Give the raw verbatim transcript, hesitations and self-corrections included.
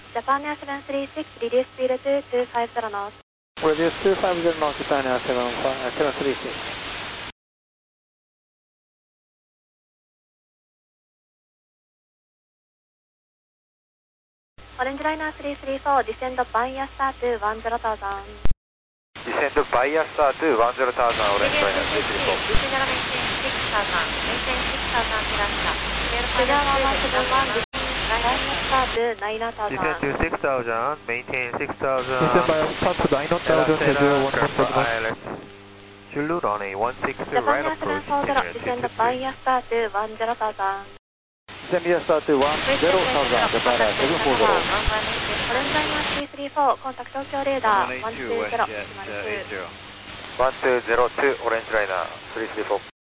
Japan Air seven three six, reduce speed to two five zero knots. Reduce two five zero knots, Japan Air seven three six. Orange Liner three three four, descend Banya Star to one zero thousand. Descend Banya Star to one zero thousand, Orange Liner three three four. Descend maintain six thousand, maintain six thousand, Hirashita. Sugar one seven one, descend Banya Star to nine thousand. Descend to six thousand, maintain six thousand. Descend Banya Star to nine thousand, zero one four seven. I L S. Zulu runway one six two, Japan right Air approach. seven four zero, descend Banya Star to one zero thousand. Descend Banya Star to one zero thousand, Japan Air seven four zero. Orange Liner three three four, contact Tokyo radar one two zero. one two zero two, Orange Liner three three four.